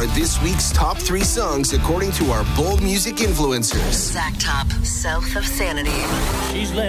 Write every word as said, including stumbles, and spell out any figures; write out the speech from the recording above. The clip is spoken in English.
are this week's top three songs according to our Bold Music influencers. Zach Top, South of Sanity. She's